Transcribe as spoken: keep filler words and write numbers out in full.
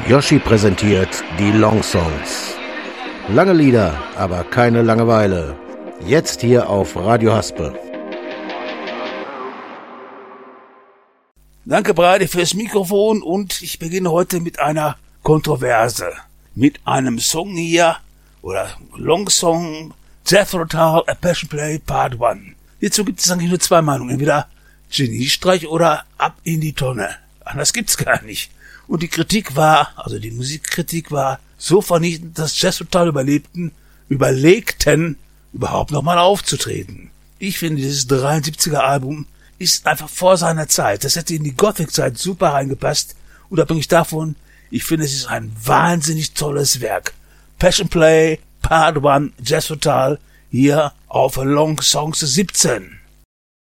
Yoshi präsentiert die Long Songs. Lange Lieder, aber keine Langeweile. Jetzt hier auf Radio Haspe. Danke, Breite, fürs Mikrofon und ich beginne heute mit einer Kontroverse. Mit einem Song hier, oder Long Song, Jethro Tull, A Passion Play, Part eins. Hierzu gibt es eigentlich nur zwei Meinungen. Entweder Geniestreich oder ab in die Tonne. Anders gibt's gar nicht. Und die Kritik war, also die Musikkritik war so vernichtend, dass Jethro Tull überlebten, überlegten, überhaupt nochmal aufzutreten. Ich finde, dieses dreiundsiebziger Album ist einfach vor seiner Zeit. Das hätte in die Gothic-Zeit super reingepasst. Unabhängig davon, ich finde, es ist ein wahnsinnig tolles Werk. Passion Play, Part eins, Jethro Tull, hier auf Long Songs siebzehn.